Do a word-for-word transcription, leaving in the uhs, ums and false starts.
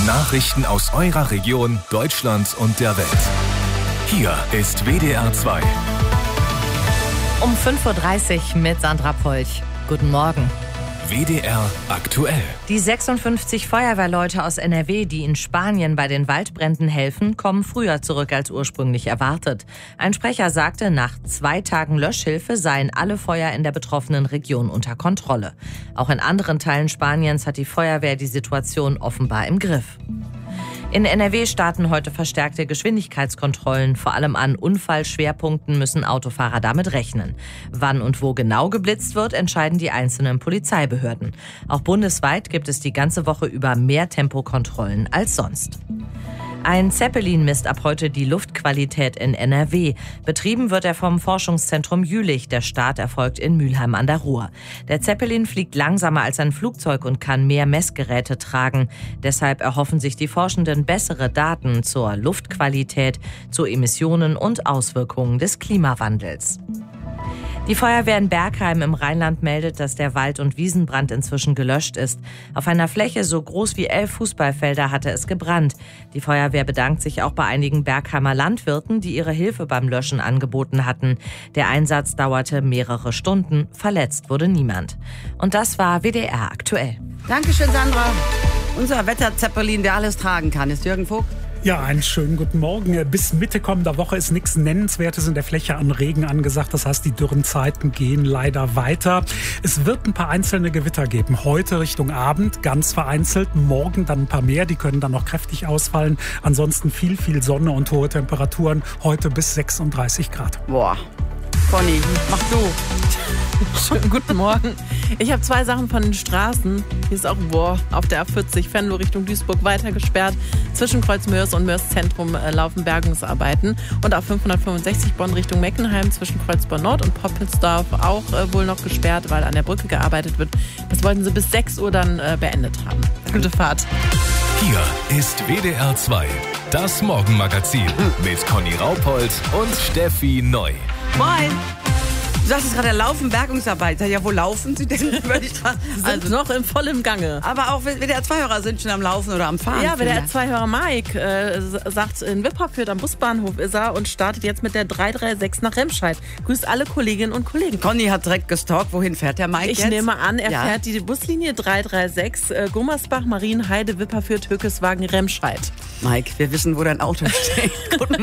Nachrichten aus eurer Region, Deutschland und der Welt. Hier ist W D R zwei. Um fünf Uhr dreißig mit Sandra Polch. Guten Morgen. W D R aktuell. Die sechsundfünfzig Feuerwehrleute aus N R W, die in Spanien bei den Waldbränden helfen, kommen früher zurück als ursprünglich erwartet. Ein Sprecher sagte, nach zwei Tagen Löschhilfe seien alle Feuer in der betroffenen Region unter Kontrolle. Auch in anderen Teilen Spaniens hat die Feuerwehr die Situation offenbar im Griff. In N R W starten heute verstärkte Geschwindigkeitskontrollen. Vor allem an Unfallschwerpunkten müssen Autofahrer damit rechnen. Wann und wo genau geblitzt wird, entscheiden die einzelnen Polizeibehörden. Auch bundesweit gibt es die ganze Woche über mehr Tempokontrollen als sonst. Ein Zeppelin misst ab heute die Luftqualität in N R W. Betrieben wird er vom Forschungszentrum Jülich. Der Start erfolgt in Mülheim an der Ruhr. Der Zeppelin fliegt langsamer als ein Flugzeug und kann mehr Messgeräte tragen. Deshalb erhoffen sich die Forschenden bessere Daten zur Luftqualität, zu Emissionen und Auswirkungen des Klimawandels. Die Feuerwehr in Bergheim im Rheinland meldet, dass der Wald- und Wiesenbrand inzwischen gelöscht ist. Auf einer Fläche so groß wie elf Fußballfelder hatte es gebrannt. Die Feuerwehr bedankt sich auch bei einigen Bergheimer Landwirten, die ihre Hilfe beim Löschen angeboten hatten. Der Einsatz dauerte mehrere Stunden, verletzt wurde niemand. Und das war W D R aktuell. Dankeschön, Sandra. Unser Wetter-Zeppelin, der alles tragen kann, ist Jürgen Vogt. Ja, einen schönen guten Morgen. Bis Mitte kommender Woche ist nichts Nennenswertes in der Fläche an Regen angesagt. Das heißt, die dürren Zeiten gehen leider weiter. Es wird ein paar einzelne Gewitter geben. Heute Richtung Abend, ganz vereinzelt. Morgen dann ein paar mehr. Die können dann noch kräftig ausfallen. Ansonsten viel, viel Sonne und hohe Temperaturen. Heute bis sechsunddreißig Grad. Boah. Conny, mach du. Schönen guten Morgen. Ich habe zwei Sachen von den Straßen. Hier ist auch boah, auf der A vierzig Venlo Richtung Duisburg weiter gesperrt. Zwischen Kreuz Mörs und Mörs Zentrum äh, laufen Bergungsarbeiten. Und auf fünfhundertfünfundsechzig Bonn Richtung Meckenheim zwischen Kreuzborn Nord und Poppelsdorf auch äh, wohl noch gesperrt, weil an der Brücke gearbeitet wird. Das wollten sie bis sechs Uhr dann äh, beendet haben. Gute Fahrt. Hier ist W D R zwei, das Morgenmagazin mit Conny Raupold und Steffi Neu. Moin. Du sagst es gerade, laufen Bergungsarbeit. Ja, wo laufen sie denn über die Straße? Sind also noch in vollem Gange. Aber auch W D R zwei-Hörer sind schon am Laufen oder am Fahren. Ja, W D R zwei-Hörer Mike äh, sagt, in Wipperfürth am Busbahnhof ist er und startet jetzt mit der drei drei sechs nach Remscheid. Grüßt alle Kolleginnen und Kollegen. Conny hat direkt gestalkt. Wohin fährt der Mike ich jetzt? Ich nehme an, er ja. fährt die Buslinie drei drei sechs äh, Gummersbach, Marienheide, Wipperfürth, Höckeswagen, Remscheid. Mike, wir wissen, wo dein Auto steht. Guten